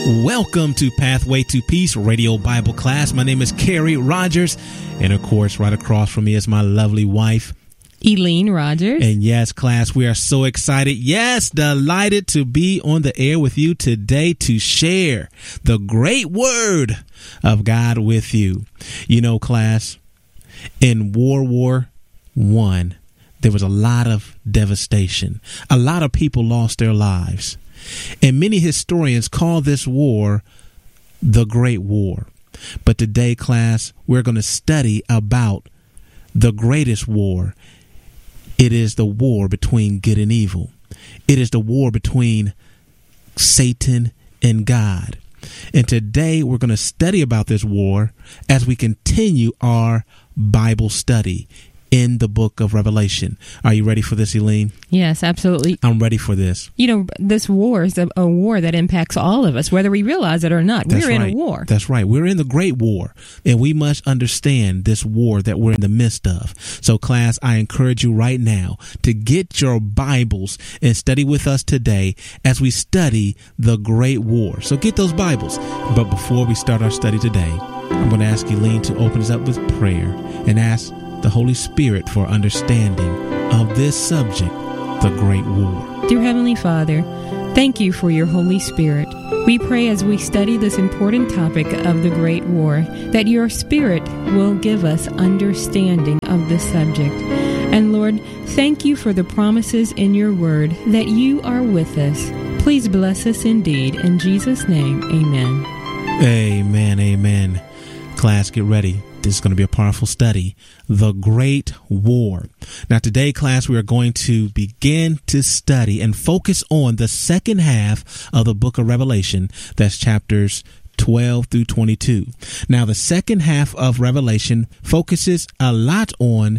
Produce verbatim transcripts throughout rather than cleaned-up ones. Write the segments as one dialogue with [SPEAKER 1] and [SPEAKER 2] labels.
[SPEAKER 1] Welcome to Pathway to Peace Radio Bible Class. My name is Carrie Rogers, and of course, right across from me is my lovely wife,
[SPEAKER 2] Eileen Rogers.
[SPEAKER 1] And yes, class, we are so excited. Yes, delighted to be on the air with you today to share the great word of God with you. You know, class, in World War One, there was a lot of devastation. A lot of people lost their lives. And many historians call this war the Great War. But today, class, we're going to study about the greatest war. It is the war between good and evil. It is the war between Satan and God. And today we're going to study about this war as we continue our Bible study in the book of Revelation. Are you ready for this, Eileen?
[SPEAKER 2] Yes, absolutely.
[SPEAKER 1] I'm ready for this.
[SPEAKER 2] You know, this war is a, a war that impacts all of us, whether we realize it or not.
[SPEAKER 1] That's
[SPEAKER 2] we're
[SPEAKER 1] right.
[SPEAKER 2] in a war.
[SPEAKER 1] That's right. We're in the Great War, and we must understand this war that we're in the midst of. So, class, I encourage you right now to get your Bibles and study with us today as we study the Great War. So get those Bibles. But before we start our study today, I'm going to ask Eileen to open us up with prayer and ask the Holy Spirit for understanding of this subject, the Great War.
[SPEAKER 2] Dear Heavenly Father, thank you for your Holy Spirit. We pray as we study this important topic of the Great War that your Spirit will give us understanding of this subject. And Lord, thank you for the promises in your word that you are with us. Please bless us indeed. In Jesus' name, amen.
[SPEAKER 1] Amen, amen. Class, get ready. This is going to be a powerful study, the Great War. Now, today, class, we are going to begin to study and focus on the second half of the book of Revelation. That's chapters twelve through twenty-two. Now, the second half of Revelation focuses a lot on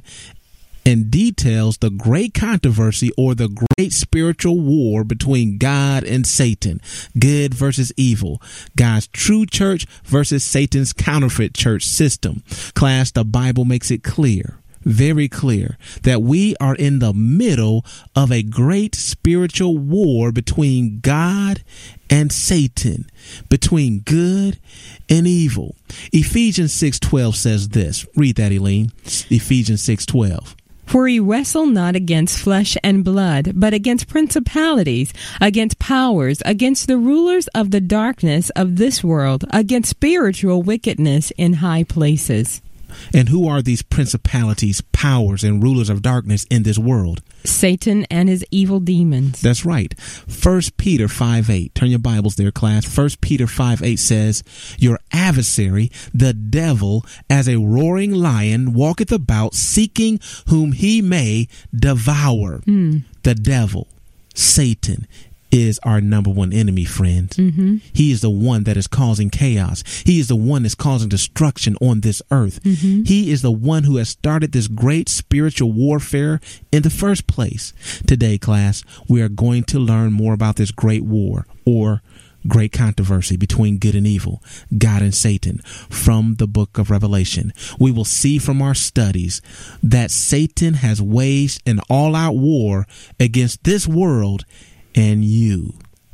[SPEAKER 1] and details the great controversy or the great spiritual war between God and Satan, good versus evil, God's true church versus Satan's counterfeit church system. Class, the Bible makes it clear, very clear, that we are in the middle of a great spiritual war between God and Satan, between good and evil. Ephesians six twelve says this. Read that, Eileen. Ephesians six twelve.
[SPEAKER 2] For we wrestle not against flesh and blood, but against principalities, against powers, against the rulers of the darkness of this world, against spiritual wickedness in high places.
[SPEAKER 1] And who are these principalities, powers, and rulers of darkness in this world?
[SPEAKER 2] Satan and his evil demons.
[SPEAKER 1] That's right. First Peter five eight. Turn your Bibles there, class. First Peter five eight says, your adversary, the devil, as a roaring lion, walketh about, seeking whom he may devour. Mm. The devil, Satan, is our number one enemy, friends. Mm-hmm. He is the one that is causing chaos. He is the one that's causing destruction on this earth. Mm-hmm. He is the one who has started this great spiritual warfare in the first place. Today, class, we are going to learn more about this great war or great controversy between good and evil, God and Satan, from the book of Revelation. We will see from our studies that Satan has waged an all-out war against this world and you.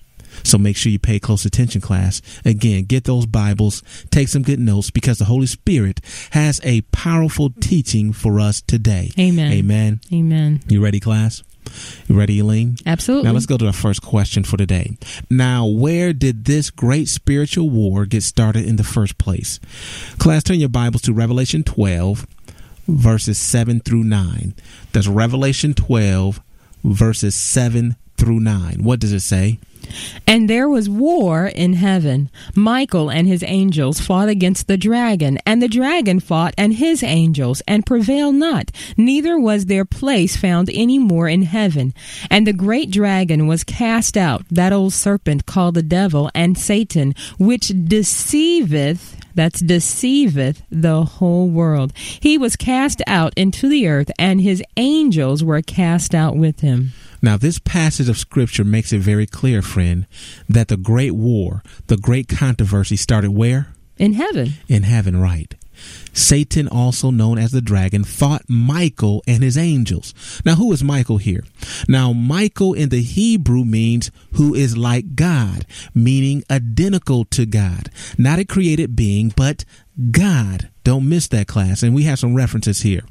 [SPEAKER 1] So make sure you pay close attention, class. Again, get those Bibles, take some good notes, because the Holy Spirit has a powerful teaching for us today.
[SPEAKER 2] Amen.
[SPEAKER 1] Amen.
[SPEAKER 2] Amen.
[SPEAKER 1] You ready, class? You ready, Eileen?
[SPEAKER 2] Absolutely.
[SPEAKER 1] Now let's go to the first question for today. Now, where did this great spiritual war get started in the first place? Class, turn your Bibles to Revelation twelve, verses seven through nine. That's Revelation twelve, verses seven through nine. What does it say?
[SPEAKER 2] And there was war in heaven. Michael and his angels fought against the dragon, and the dragon fought and his angels, and prevailed not. Neither was their place found any more in heaven. And the great dragon was cast out, that old serpent called the devil and Satan, which deceiveth That's deceiveth the whole world. He was cast out into the earth, and his angels were cast out with him.
[SPEAKER 1] Now, this passage of Scripture makes it very clear, friend, that the great war, the great controversy started where?
[SPEAKER 2] In heaven.
[SPEAKER 1] In heaven, right. Satan, also known as the dragon, fought Michael and his angels. Now, who is Michael here? Now, Michael in the Hebrew means who is like God, meaning identical to God. Not a created being, but God. Don't miss that, class. And we have some references here.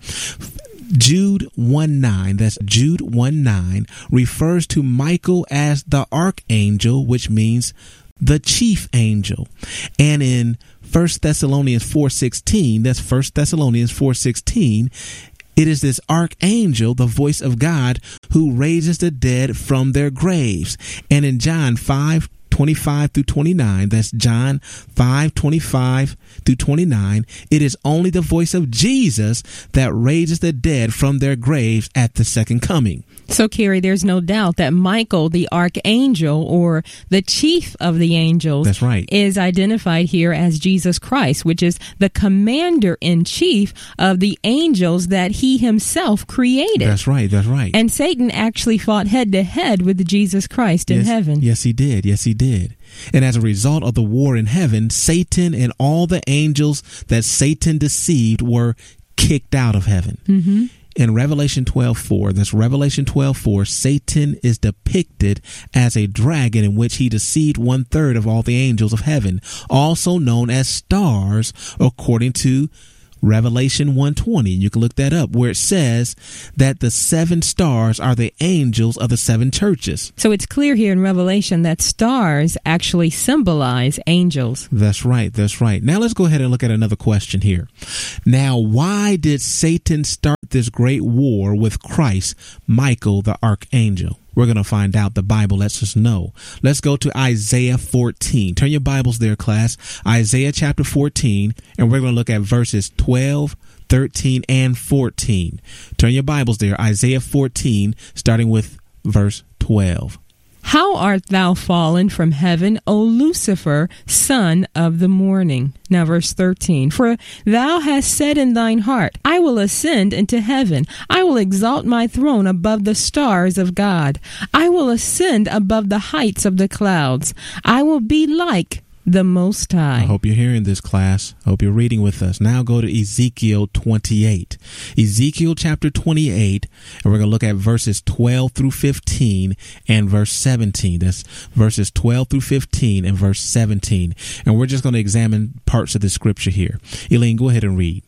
[SPEAKER 1] Jude one nine, that's Jude one nine, refers to Michael as the archangel, which means the chief angel. And in First Thessalonians four sixteen, that's First Thessalonians four sixteen, it is this archangel, the voice of God, who raises the dead from their graves. And in John five twenty-five through twenty-nine, that's John five twenty-five through twenty-nine, it is only the voice of Jesus that raises the dead from their graves at the second coming.
[SPEAKER 2] So, Kerry, there's no doubt that Michael, the archangel, or the chief of the angels,
[SPEAKER 1] that's right,
[SPEAKER 2] is identified here as Jesus Christ, which is the commander-in-chief of the angels that he himself created.
[SPEAKER 1] That's right, that's right.
[SPEAKER 2] And Satan actually fought head-to-head with Jesus Christ in
[SPEAKER 1] yes,
[SPEAKER 2] heaven.
[SPEAKER 1] Yes, he did. Yes, he did. And as a result of the war in heaven, Satan and all the angels that Satan deceived were kicked out of heaven.
[SPEAKER 2] Mm-hmm.
[SPEAKER 1] In Revelation twelve four, that's Revelation twelve four, Satan is depicted as a dragon in which he deceived one third of all the angels of heaven, also known as stars, according to Revelation one twenty. You can look that up, where it says that the seven stars are the angels of the seven churches.
[SPEAKER 2] So it's clear here in Revelation that stars actually symbolize angels.
[SPEAKER 1] That's right. That's right. Now let's go ahead and look at another question here. Now, why did Satan start this great war with Christ, Michael, the archangel? We're going to find out. The Bible lets us know. Let's go to Isaiah fourteen. Turn your Bibles there, class. Isaiah chapter fourteen, and we're going to look at verses twelve, thirteen, and fourteen. Turn your Bibles there. Isaiah fourteen, starting with verse twelve.
[SPEAKER 2] How art thou fallen from heaven, O Lucifer, son of the morning? Now verse thirteen. For thou hast said in thine heart, I will ascend into heaven. I will exalt my throne above the stars of God. I will ascend above the heights of the clouds. I will be like the Most High.
[SPEAKER 1] I hope you're hearing this, class. I hope you're reading with us. Now go to Ezekiel twenty-eight. Ezekiel chapter twenty-eight, and we're going to look at verses twelve through fifteen and verse seventeen. That's verses twelve through fifteen and verse seventeen. And we're just going to examine parts of the scripture here. Elaine, go ahead and read.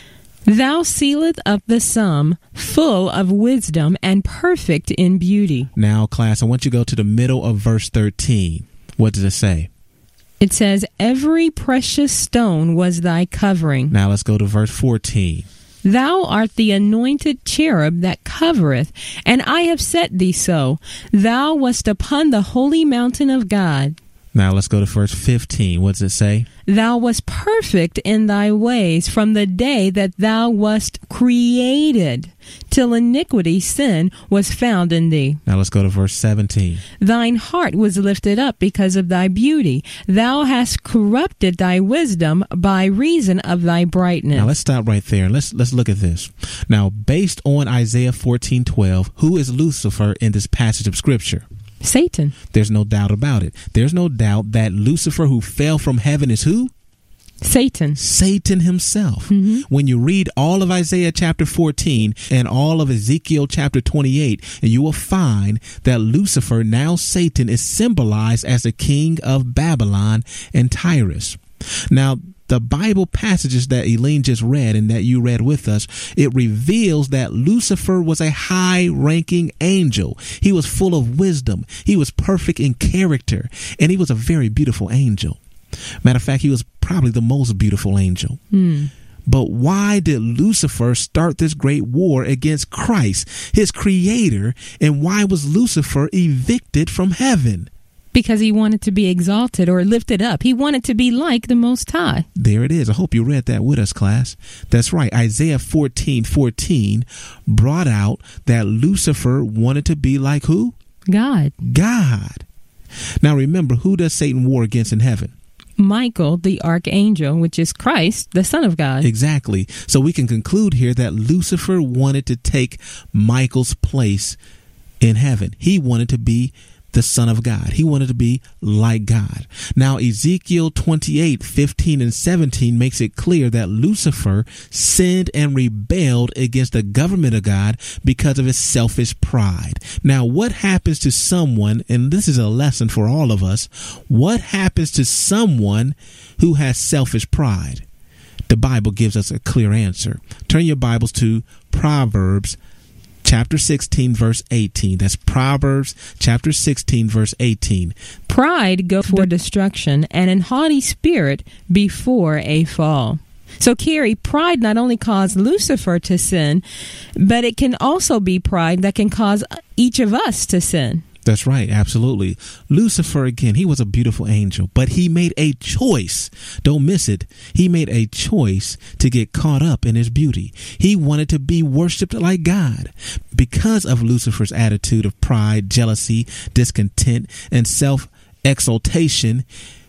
[SPEAKER 2] Thou sealeth up the sum, full of wisdom and perfect in beauty.
[SPEAKER 1] Now, class, I want you to go to the middle of verse thirteen. What does it say?
[SPEAKER 2] It says, every precious stone was thy covering.
[SPEAKER 1] Now let's go to verse fourteen.
[SPEAKER 2] Thou art the anointed cherub that covereth, and I have set thee so. Thou wast upon the holy mountain of God.
[SPEAKER 1] Now let's go to verse fifteen. What does it say?
[SPEAKER 2] Thou wast perfect in thy ways from the day that thou wast created, till iniquity, sin, was found in thee.
[SPEAKER 1] Now let's go to verse seventeen.
[SPEAKER 2] Thine heart was lifted up because of thy beauty. Thou hast corrupted thy wisdom by reason of thy brightness.
[SPEAKER 1] Now let's stop right there and let's let's look at this. Now, based on Isaiah fourteen twelve, who is Lucifer in this passage of scripture?
[SPEAKER 2] Satan.
[SPEAKER 1] There's no doubt about it. There's no doubt that Lucifer, who fell from heaven, is who?
[SPEAKER 2] Satan.
[SPEAKER 1] Satan himself.
[SPEAKER 2] Mm-hmm.
[SPEAKER 1] When you read all of Isaiah chapter fourteen and all of Ezekiel chapter twenty-eight, and you will find that Lucifer, now Satan, is symbolized as the king of Babylon and Tyrus. Now, the Bible passages that Elaine just read and that you read with us, it reveals that Lucifer was a high-ranking angel. He was full of wisdom. He was perfect in character, and he was a very beautiful angel. Matter of fact, he was probably the most beautiful angel.
[SPEAKER 2] Mm.
[SPEAKER 1] But why did Lucifer start this great war against Christ, his creator, and why was Lucifer evicted from heaven?
[SPEAKER 2] Because he wanted to be exalted or lifted up. He wanted to be like the Most High.
[SPEAKER 1] There it is. I hope you read that with us, class. That's right. Isaiah fourteen fourteen brought out that Lucifer wanted to be like who?
[SPEAKER 2] God.
[SPEAKER 1] God. Now remember, who does Satan war against in heaven?
[SPEAKER 2] Michael, the archangel, which is Christ, the Son of God.
[SPEAKER 1] Exactly. So we can conclude here that Lucifer wanted to take Michael's place in heaven. He wanted to be the Son of God. He wanted to be like God. Now, Ezekiel twenty-eight, fifteen and seventeen makes it clear that Lucifer sinned and rebelled against the government of God because of his selfish pride. Now, what happens to someone, and this is a lesson for all of us, what happens to someone who has selfish pride? The Bible gives us a clear answer. Turn your Bibles to Proverbs chapter sixteen, verse eighteen. That's Proverbs chapter sixteen, verse eighteen.
[SPEAKER 2] Pride goes for destruction, and an haughty spirit before a fall. So, Carrie, pride not only caused Lucifer to sin, but it can also be pride that can cause each of us to sin.
[SPEAKER 1] That's right. Absolutely. Lucifer, again, he was a beautiful angel, but he made a choice. Don't miss it. He made a choice to get caught up in his beauty. He wanted to be worshiped like God. Because of Lucifer's attitude of pride, jealousy, discontent, and self-exaltation,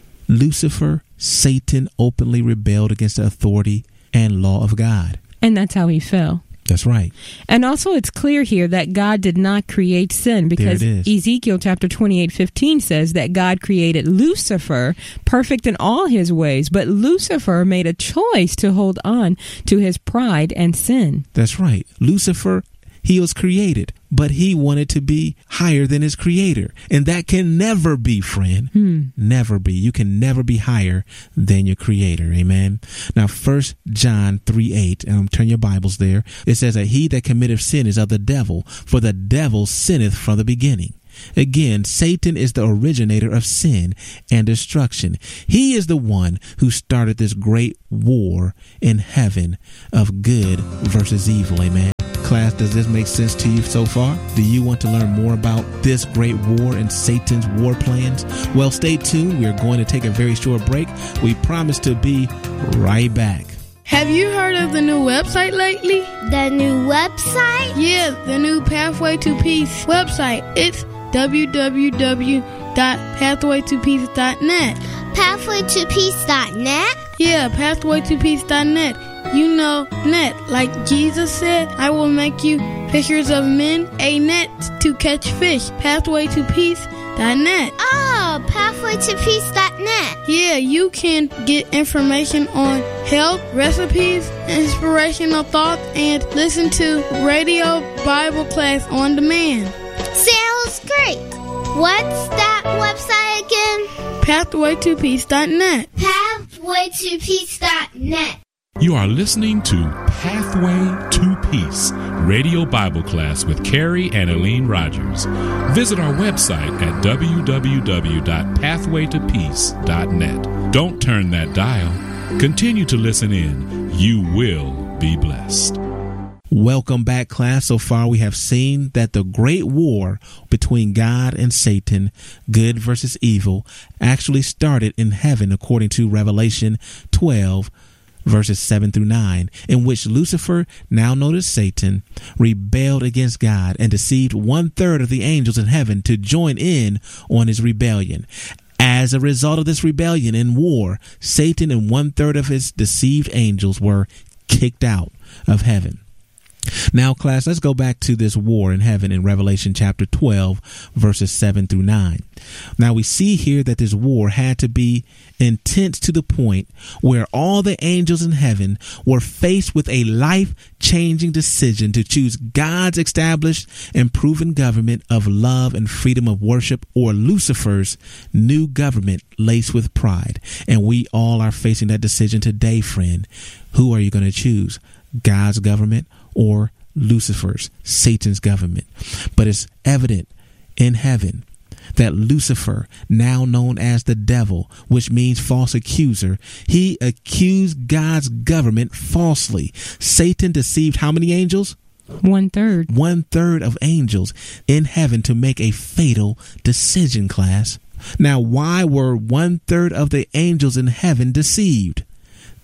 [SPEAKER 1] Lucifer, Satan, openly rebelled against the authority and law of God.
[SPEAKER 2] And that's how he fell.
[SPEAKER 1] That's right.
[SPEAKER 2] And also it's clear here that God did not create sin, because Ezekiel chapter twenty-eight, fifteen says that God created Lucifer perfect in all his ways, but Lucifer made a choice to hold on to his pride and sin.
[SPEAKER 1] That's right. Lucifer, he was created, but he wanted to be higher than his creator. And that can never be, friend. Hmm. Never be. You can never be higher than your creator. Amen. Now, First John three eight, um, turn your Bibles there. It says that he that committeth sin is of the devil, for the devil sinneth from the beginning. Again, Satan is the originator of sin and destruction. He is the one who started this great war in heaven of good versus evil. Amen. Class, does this make sense to you so far? Do you want to learn more about this great war and Satan's war plans? Well, stay tuned. We're going to take a very short break. We promise to be right back.
[SPEAKER 3] Have you heard of the new website lately?
[SPEAKER 4] The new website?
[SPEAKER 3] Yeah, the new Pathway to Peace website. It's w w w dot pathway to peace dot net.
[SPEAKER 4] pathway to peace dot net?
[SPEAKER 3] Yeah, pathway to peace dot net. You know, net. Like Jesus said, I will make you fishers of men, a net to catch fish. pathway to peace dot net.
[SPEAKER 4] Oh, pathway to peace dot net.
[SPEAKER 3] Yeah, you can get information on health, recipes, inspirational thoughts, and listen to radio Bible class on demand.
[SPEAKER 4] Sounds great. What's that website again?
[SPEAKER 3] pathway to peace dot net.
[SPEAKER 4] pathway to peace dot net.
[SPEAKER 5] You are listening to Pathway to Peace, radio Bible class with Carrie and Aline Rogers. Visit our website at w w w dot pathway to peace dot net. Don't turn that dial. Continue to listen in. You will be blessed.
[SPEAKER 1] Welcome back, class. So far, we have seen that the great war between God and Satan, good versus evil, actually started in heaven, according to Revelation twelve, verses seven through nine, in which Lucifer, now known as Satan, rebelled against God and deceived one third of the angels in heaven to join in on his rebellion. As a result of this rebellion and war, Satan and one third of his deceived angels were kicked out of heaven. Now, class, let's go back to this war in heaven in Revelation chapter twelve, verses seven through nine. Now, we see here that this war had to be intense to the point where all the angels in heaven were faced with a life-changing decision to choose God's established and proven government of love and freedom of worship, or Lucifer's new government laced with pride. And we all are facing that decision today, friend. Who are you going to choose? God's government or Lucifer's, Satan's government? But it's evident in heaven that Lucifer, now known as the devil, which means false accuser, he accused God's government falsely. Satan deceived how many angels?
[SPEAKER 2] One third.
[SPEAKER 1] One third of angels in heaven to make a fatal decision, class. Now, why were one third of the angels in heaven deceived?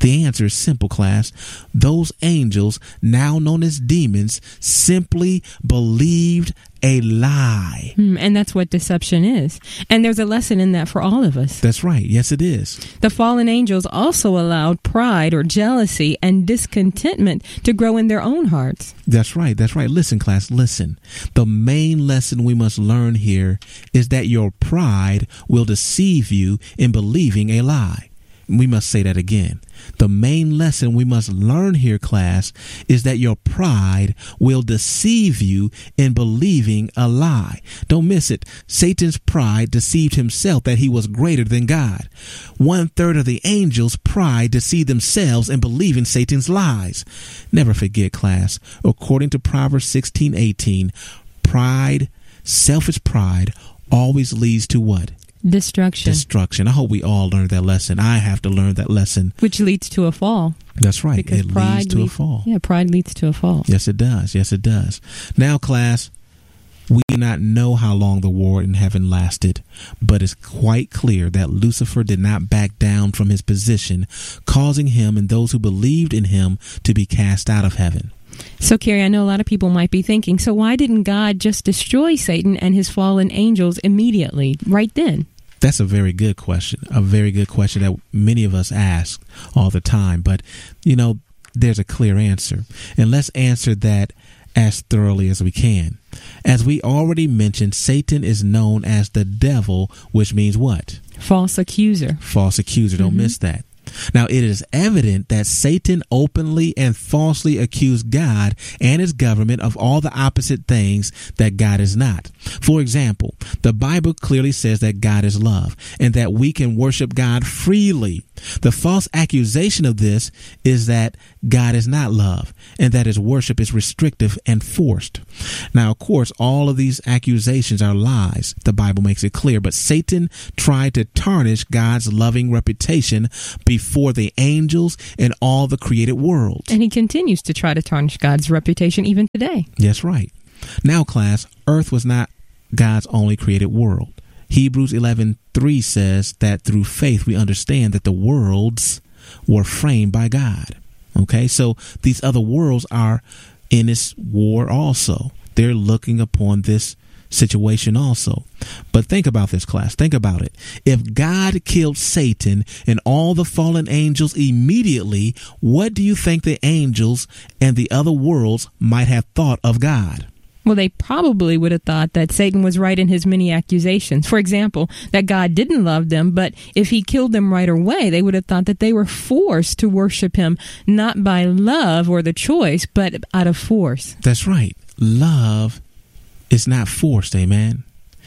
[SPEAKER 1] The answer is simple, class. Those angels, now known as demons, simply believed a lie.
[SPEAKER 2] Mm, and that's what deception is. And there's a lesson in that for all of us.
[SPEAKER 1] That's right. Yes, it is.
[SPEAKER 2] The fallen angels also allowed pride or jealousy and discontentment to grow in their own hearts.
[SPEAKER 1] That's right. That's right. Listen, class, listen. The main lesson we must learn here is that your pride will deceive you in believing a lie. We must say that again. The main lesson we must learn here, class, is that your pride will deceive you in believing a lie. Don't miss it. Satan's pride deceived himself that he was greater than God. One third of the angels' pride deceived themselves in believing Satan's lies. Never forget, class, according to Proverbs sixteen eighteen, pride, selfish pride, always leads to what?
[SPEAKER 2] Destruction.
[SPEAKER 1] Destruction. I hope we all learned that lesson. I have to learn that lesson.
[SPEAKER 2] Which leads to a fall.
[SPEAKER 1] That's right.
[SPEAKER 2] Because
[SPEAKER 1] it
[SPEAKER 2] pride
[SPEAKER 1] leads to
[SPEAKER 2] leads,
[SPEAKER 1] a fall.
[SPEAKER 2] Yeah, pride leads to a fall.
[SPEAKER 1] Yes, it does. Yes, it does. Now, class, we do not know how long the war in heaven lasted, but it's quite clear that Lucifer did not back down from his position, causing him and those who believed in him to be cast out of heaven.
[SPEAKER 2] So, Carrie, I know a lot of people might be thinking, so why didn't God just destroy Satan and his fallen angels immediately, right then?
[SPEAKER 1] That's a very good question, a very good question that many of us ask all the time. But, you know, there's a clear answer. And let's answer that as thoroughly as we can. As we already mentioned, Satan is known as the devil, which means what?
[SPEAKER 2] False accuser.
[SPEAKER 1] False accuser. Don't mm-hmm. miss that. Now, it is evident that Satan openly and falsely accused God and his government of all the opposite things that God is not. For example, the Bible clearly says that God is love and that we can worship God freely. The false accusation of this is that God is not love and that his worship is restrictive and forced. Now, of course, all of these accusations are lies. The Bible makes it clear, but Satan tried to tarnish God's loving reputation before the angels and all the created world.
[SPEAKER 2] And he continues to try to tarnish God's reputation even today.
[SPEAKER 1] That's right. Now, class, earth was not God's only created world. Hebrews eleven three says that through faith we understand that the worlds were framed by God. Okay, so these other worlds are in this war also. They're looking upon this situation also. But think about this, class. Think about it. If God killed Satan and all the fallen angels immediately, what do you think the angels and the other worlds might have thought of God?
[SPEAKER 2] Well, they probably would have thought that Satan was right in his many accusations. For example, that God didn't love them, but if he killed them right away, they would have thought that they were forced to worship him, not by love or the choice, but out of force.
[SPEAKER 1] That's right. Love is not forced, amen?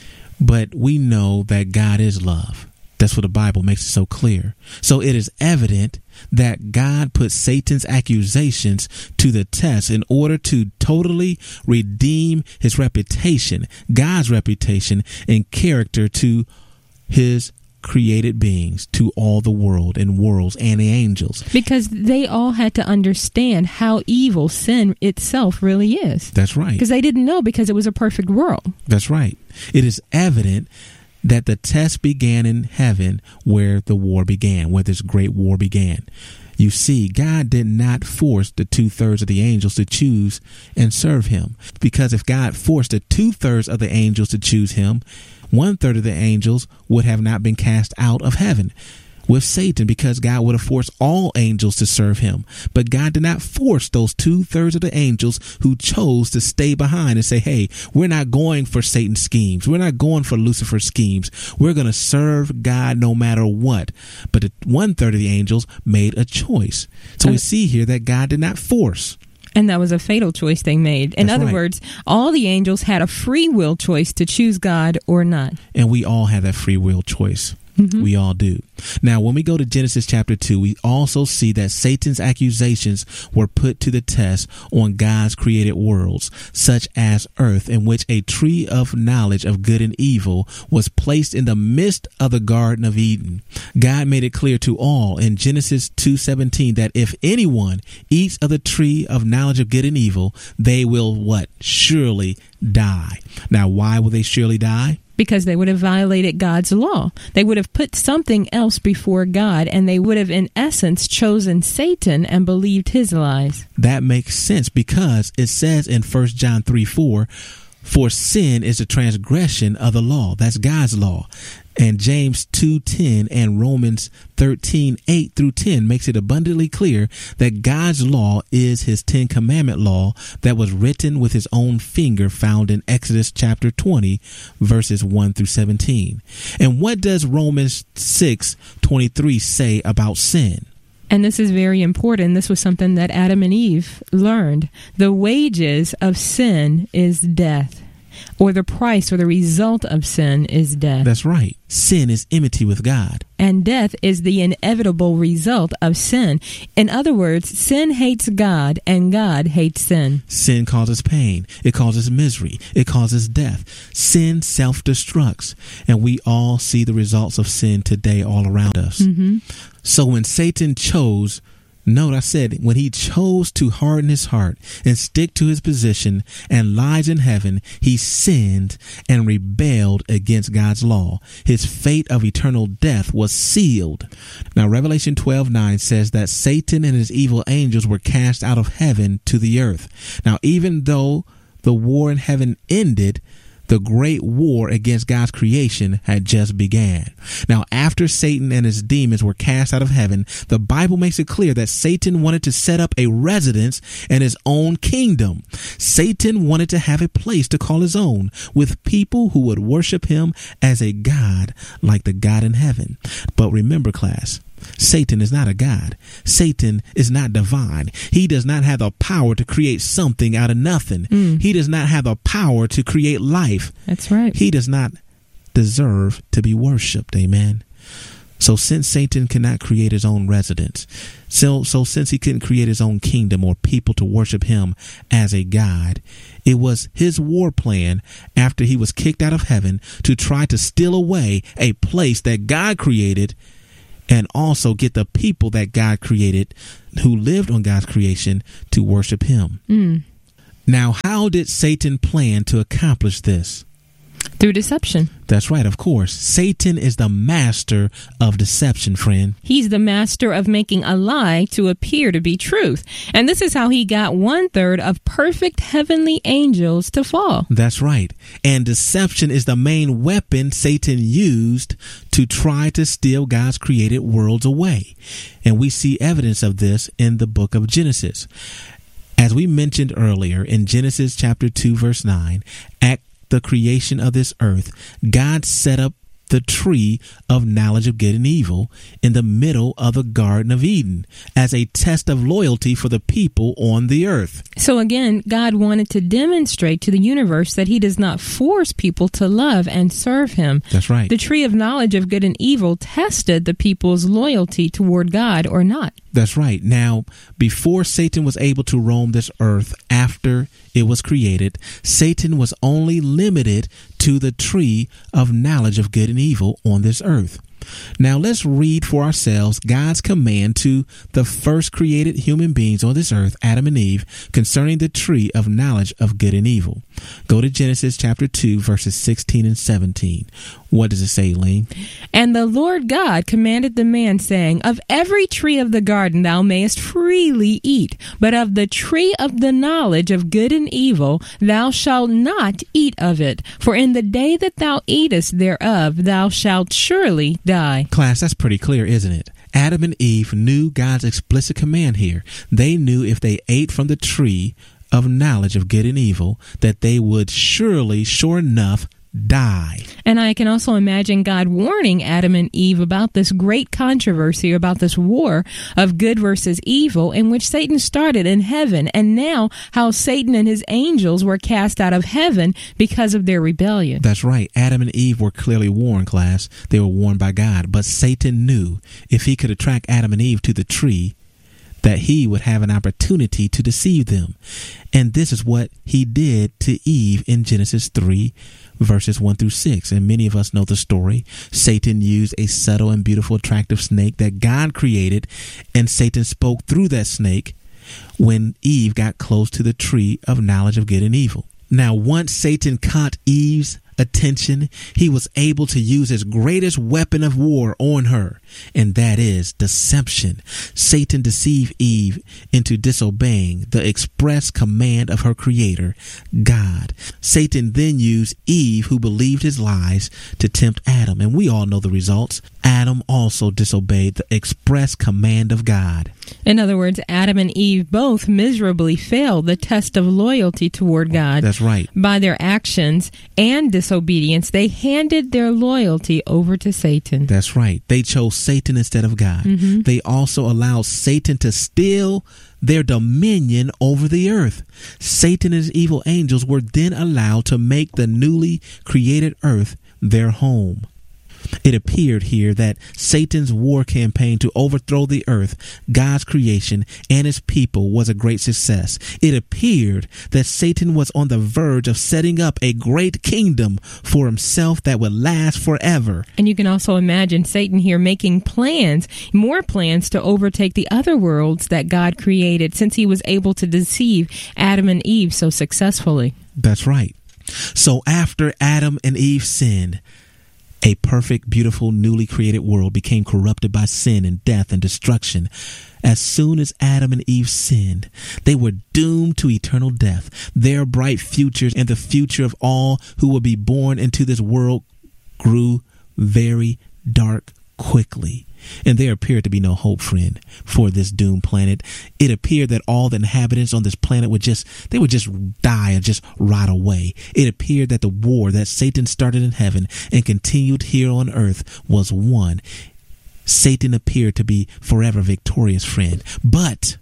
[SPEAKER 1] But we know that God is love. That's what the Bible makes it so clear. So it is evident that God put Satan's accusations to the test in order to totally redeem his reputation, God's reputation and character to his created beings, to all the world and worlds and the angels.
[SPEAKER 2] Because they all had to understand how evil sin itself really is.
[SPEAKER 1] That's right.
[SPEAKER 2] Because they didn't know, because it was a perfect world.
[SPEAKER 1] That's right. It is evident that the test began in heaven where the war began, where this great war began. You see, God did not force the two-thirds of the angels to choose and serve him. Because if God forced the two-thirds of the angels to choose him, one-third of the angels would have not been cast out of heaven with Satan, because God would have forced all angels to serve him. But God did not force those two-thirds of the angels who chose to stay behind and say, hey, we're not going for Satan's schemes. We're not going for Lucifer's schemes. We're going to serve God no matter what. But the one-third of the angels made a choice. So we see here that God did not force.
[SPEAKER 2] And that was a fatal choice they made. In
[SPEAKER 1] That's
[SPEAKER 2] other
[SPEAKER 1] right.
[SPEAKER 2] words, all the angels had a free will choice to choose God or not.
[SPEAKER 1] And we all have that free will choice. Mm-hmm. We all do. Now, when we go to Genesis chapter two, we also see that Satan's accusations were put to the test on God's created worlds, such as earth, in which a tree of knowledge of good and evil was placed in the midst of the Garden of Eden. God made it clear to all in Genesis two seventeen that if anyone eats of the tree of knowledge of good and evil, they will what? Surely die. Now, why will they surely die?
[SPEAKER 2] because they would have violated God's law. They would have put something else before God, and they would have, in essence, chosen Satan and believed his lies.
[SPEAKER 1] That makes sense because it says in First John three four, for sin is the transgression of the law. That's God's law. And James two ten and Romans thirteen eight through ten makes it abundantly clear that God's law is his Ten Commandment law that was written with his own finger, found in Exodus chapter twenty, verses one through seventeen. And what does Romans six twenty-three say about sin?
[SPEAKER 2] And this is very important. This was something that Adam and Eve learned. The wages of sin is death, or the price or the result of sin is death.
[SPEAKER 1] That's right. Sin is enmity with God.
[SPEAKER 2] And death is the inevitable result of sin. In other words, sin hates God and God hates sin.
[SPEAKER 1] Sin causes pain. It causes misery. It causes death. Sin self-destructs. And we all see the results of sin today all around us.
[SPEAKER 2] Mm-hmm.
[SPEAKER 1] So when Satan chose, note I said, when he chose to harden his heart and stick to his position and lies in heaven, he sinned and rebelled against God's law. His fate of eternal death was sealed. Now, Revelation twelve nine says that Satan and his evil angels were cast out of heaven to the earth. Now, even though the war in heaven ended, the great war against God's creation had just began. Now, after Satan and his demons were cast out of heaven, the Bible makes it clear that Satan wanted to set up a residence in his own kingdom. Satan wanted to have a place to call his own, with people who would worship him as a god, like the God in heaven. But remember, class, Satan is not a god. Satan is not divine. He does not have the power to create something out of nothing.
[SPEAKER 2] Mm.
[SPEAKER 1] He does not have the power to create life.
[SPEAKER 2] That's right.
[SPEAKER 1] He does not deserve to be worshipped. Amen. So since Satan cannot create his own residence, so, so since he couldn't create his own kingdom or people to worship him as a god, it was his war plan after he was kicked out of heaven to try to steal away a place that God created, and also get the people that God created who lived on God's creation to worship him.
[SPEAKER 2] Mm.
[SPEAKER 1] Now, how did Satan plan to accomplish this?
[SPEAKER 2] Through deception.
[SPEAKER 1] That's right, of course. Satan is the master of deception, friend.
[SPEAKER 2] He's the master of making a lie to appear to be truth. And this is how he got one third of perfect heavenly angels to fall.
[SPEAKER 1] That's right. And deception is the main weapon Satan used to try to steal God's created worlds away. And we see evidence of this in the book of Genesis. As we mentioned earlier, in Genesis chapter two, verse nine, at the creation of this earth, God set up the tree of knowledge of good and evil in the middle of the Garden of Eden as a test of loyalty for the people on the earth.
[SPEAKER 2] So again, God wanted to demonstrate to the universe that he does not force people to love and serve him.
[SPEAKER 1] That's right.
[SPEAKER 2] The tree of knowledge of good and evil tested the people's loyalty toward God or not.
[SPEAKER 1] That's right. Now, before Satan was able to roam this earth after it was created, Satan was only limited to the tree of knowledge of good and evil on this earth. Now let's read for ourselves God's command to the first created human beings on this earth, Adam and Eve, concerning the tree of knowledge of good and evil. Go to Genesis chapter two, verses sixteen and seventeen. What does it say, Elaine?
[SPEAKER 2] And the Lord God commanded the man, saying, of every tree of the garden thou mayest freely eat, but of the tree of the knowledge of good and evil thou shalt not eat of it. For in the day that thou eatest thereof thou shalt surely die.
[SPEAKER 1] Class, that's pretty clear, isn't it? Adam and Eve knew God's explicit command here. They knew if they ate from the tree of knowledge of good and evil, that they would surely, sure enough, die.
[SPEAKER 2] And I can also imagine God warning Adam and Eve about this great controversy, about this war of good versus evil, in which Satan started in heaven, and now how Satan and his angels were cast out of heaven because of their rebellion.
[SPEAKER 1] That's right. Adam and Eve were clearly warned, class. They were warned by God. But Satan knew if he could attract Adam and Eve to the tree, that he would have an opportunity to deceive them. And this is what he did to Eve in Genesis three, verses one through six. And many of us know the story. Satan used a subtle and beautiful, attractive snake that God created, and Satan spoke through that snake when Eve got close to the tree of knowledge of good and evil. Now, once Satan caught Eve's attention, he was able to use his greatest weapon of war on her, and that is deception. Satan deceived Eve into disobeying the express command of her creator, God. Satan then used Eve, who believed his lies, to tempt Adam, and we all know the results. Adam also disobeyed the express command of God.
[SPEAKER 2] In other words, Adam and Eve both miserably failed the test of loyalty toward God.
[SPEAKER 1] That's right.
[SPEAKER 2] By their actions and disobedience, they handed their loyalty over to Satan.
[SPEAKER 1] That's right. They chose Satan instead of God. Mm-hmm. They also allowed Satan to steal their dominion over the earth. Satan and his evil angels were then allowed to make the newly created earth their home. It appeared here that Satan's war campaign to overthrow the earth, God's creation, and his people was a great success. It appeared that Satan was on the verge of setting up a great kingdom for himself that would last forever.
[SPEAKER 2] And you can also imagine Satan here making plans, more plans to overtake the other worlds that God created, since he was able to deceive Adam and Eve so successfully.
[SPEAKER 1] That's right. So after Adam and Eve sinned, a perfect, beautiful, newly created world became corrupted by sin and death and destruction. As soon as Adam and Eve sinned, they were doomed to eternal death. Their bright futures and the future of all who will be born into this world grew very dark quickly. And there appeared to be no hope, friend, for this doomed planet. It appeared that all the inhabitants on this planet would just, they would just die and just rot away. It appeared that the war that Satan started in heaven and continued here on earth was won. Satan appeared to be forever victorious, friend. But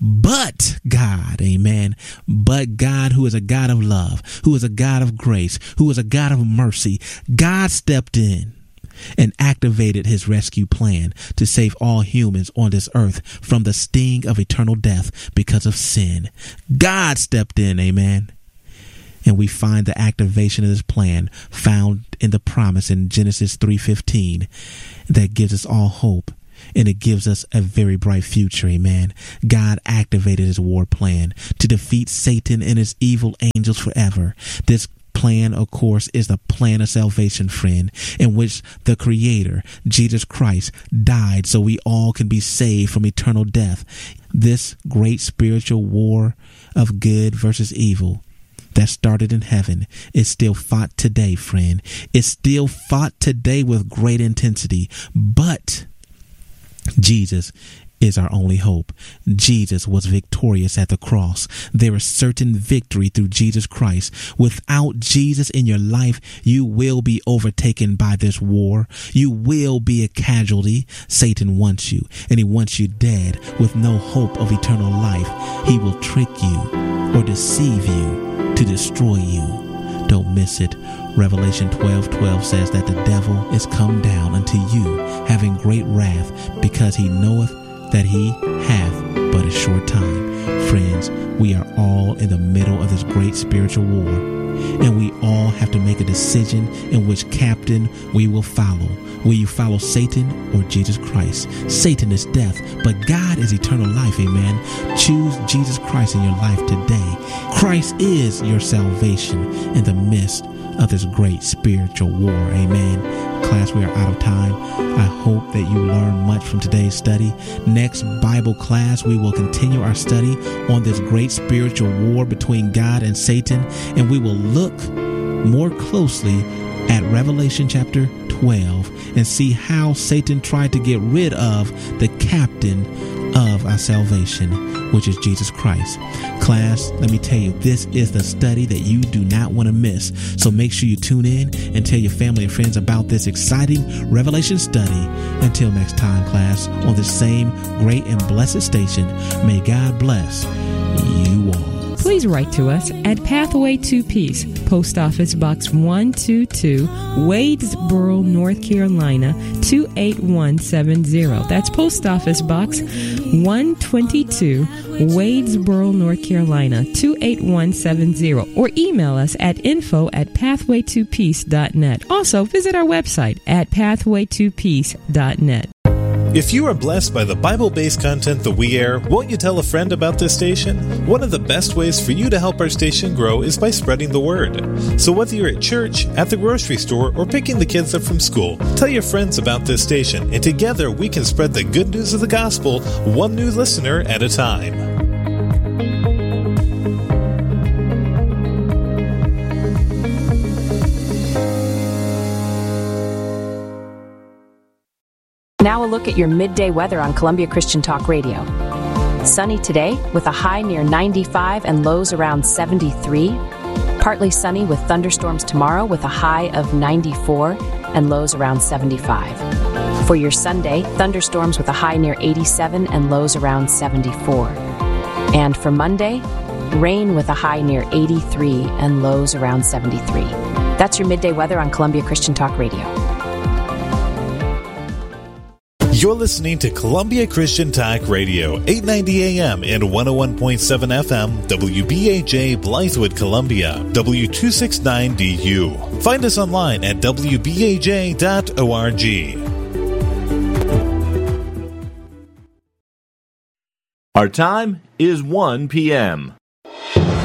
[SPEAKER 1] But God, amen, but God, who is a God of love, who is a God of grace, who is a God of mercy, God stepped in and activated his rescue plan to save all humans on this earth from the sting of eternal death because of sin. God stepped in, amen. And we find the activation of this plan found in the promise in Genesis three fifteen that gives us all hope. And it gives us a very bright future, amen. God activated his war plan to defeat Satan and his evil angels forever. This plan, of course, is the plan of salvation, friend, in which the Creator, Jesus Christ, died so we all can be saved from eternal death. This great spiritual war of good versus evil that started in heaven is still fought today, friend. It's still fought today with great intensity, but Jesus is our only hope. Jesus was victorious at the cross. There is certain victory through Jesus Christ. Without Jesus in your life, you will be overtaken by this war. You will be a casualty. Satan wants you, and he wants you dead with no hope of eternal life. He will trick you or deceive you to destroy you. Don't miss it. Revelation twelve twelve says that the devil is come down unto you, having great wrath, because he knoweth that he hath but a short time. Friends, we are all in the middle of this great spiritual war, and we all have to make a decision in which captain we will follow. Will you follow Satan or Jesus Christ? Satan is death, but God is eternal life, amen. Choose Jesus Christ in your life today. Christ is your salvation in the midst of this great spiritual war, amen. Class, we are out of time. I hope that you learned much from today's study. Next Bible class, we will continue our study on this great spiritual war between God and Satan, and we will look more closely at Revelation chapter twelve and see how Satan tried to get rid of the captain of our salvation, which is Jesus Christ. Class, let me tell you, this is the study that you do not want to miss. So make sure you tune in and tell your family and friends about this exciting Revelation study. Until next time, class, on the same great and blessed station, may God bless you all.
[SPEAKER 2] Please write to us at Pathway to Peace, Post Office Box one two two, Wadesboro, North Carolina, two eight one seven zero. That's Post Office Box one twenty-two, Wadesboro, North Carolina, two eight one seven zero. Or email us at info at pathway to peace dot net. Also, visit our website at pathway to peace dot net.
[SPEAKER 6] If you are blessed by the Bible-based content that we air, won't you tell a friend about this station? One of the best ways for you to help our station grow is by spreading the word. So whether you're at church, at the grocery store, or picking the kids up from school, tell your friends about this station, and together we can spread the good news of the gospel one new listener at a time.
[SPEAKER 7] Now a look at your midday weather on Columbia Christian Talk Radio. Sunny today with a high near ninety-five and lows around seventy-three. Partly sunny with thunderstorms tomorrow with a high of ninety-four and lows around seventy-five. For your Sunday, thunderstorms with a high near eighty-seven and lows around seventy-four. And for Monday, rain with a high near eighty-three and lows around seventy-three. That's your midday weather on Columbia Christian Talk Radio.
[SPEAKER 6] You're listening to Columbia Christian Talk Radio, eight ninety A M and one oh one point seven F M, W B A J Blythewood, Columbia, W two sixty-nine D U. Find us online at W B A J dot org.
[SPEAKER 8] Our time is one p.m.